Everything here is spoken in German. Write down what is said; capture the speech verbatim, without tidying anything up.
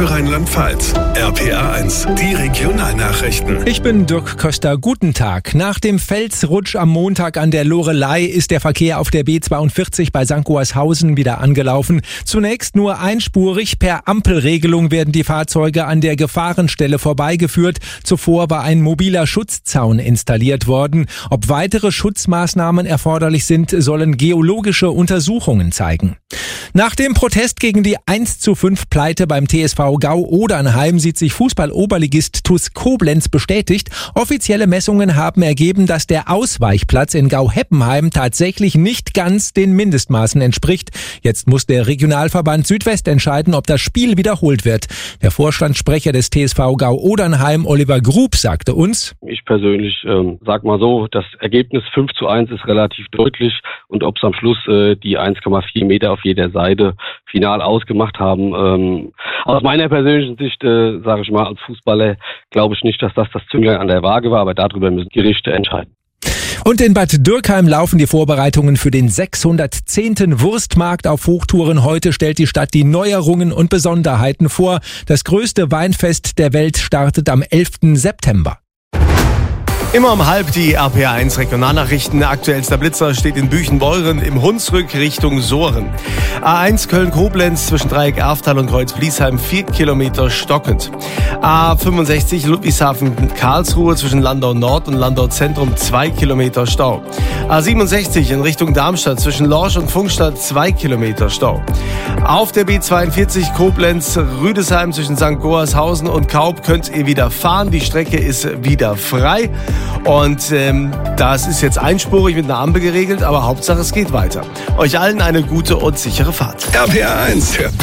für Rheinland-Pfalz. R P A eins, die Regionalnachrichten. Ich bin Dirk Köster. Guten Tag. Nach dem Felsrutsch am Montag an der Loreley ist der Verkehr auf der B zweiundvierzig bei Sankt Goarshausen wieder angelaufen. Zunächst nur einspurig. Per Ampelregelung werden die Fahrzeuge an der Gefahrenstelle vorbeigeführt. Zuvor war ein mobiler Schutzzaun installiert worden. Ob weitere Schutzmaßnahmen erforderlich sind, sollen geologische Untersuchungen zeigen. Nach dem Protest gegen die eins zu fünf Pleite beim T S V Gau-Odernheim sieht sich Fußball-Oberligist T U S Koblenz bestätigt. Offizielle Messungen haben ergeben, dass der Ausweichplatz in Gau-Heppenheim tatsächlich nicht ganz den Mindestmaßen entspricht. Jetzt muss der Regionalverband Südwest entscheiden, ob das Spiel wiederholt wird. Der Vorstandssprecher des T S V Gau-Odernheim, Oliver Grub, sagte uns: Ich persönlich ähm, sag mal so, das Ergebnis fünf zu eins ist relativ deutlich, und ob es am Schluss äh, die eins Komma vier Meter auf jeder Seite final ausgemacht haben. Ähm, aus meiner persönlichen Sicht, äh, sage ich mal, als Fußballer glaube ich nicht, dass das das Zünglein an der Waage war, aber darüber müssen Gerichte entscheiden. Und in Bad Dürkheim laufen die Vorbereitungen für den sechshundertzehnten Wurstmarkt auf Hochtouren. Heute stellt die Stadt die Neuerungen und Besonderheiten vor. Das größte Weinfest der Welt startet am elften September. Immer um halb die R P A eins Regionalnachrichten. Aktuellster Blitzer steht in Büchenbeuren im Hunsrück Richtung Sohren. A eins Köln-Koblenz zwischen Dreieck Erftal und Kreuz-Bliesheim vier Kilometer stockend. A fünfundsechzig Ludwigshafen-Karlsruhe zwischen Landau Nord und Landau Zentrum zwei Kilometer Stau. A siebenundsechzig in Richtung Darmstadt zwischen Lorsch und Funkstadt zwei Kilometer Stau. Auf der B zweiundvierzig Koblenz-Rüdesheim zwischen Sankt Goarshausen und Kaub könnt ihr wieder fahren. Die Strecke ist wieder frei. Und ähm, das ist jetzt einspurig mit einer Ampel geregelt, aber Hauptsache es geht weiter. Euch allen eine gute und sichere Fahrt. R P A eins.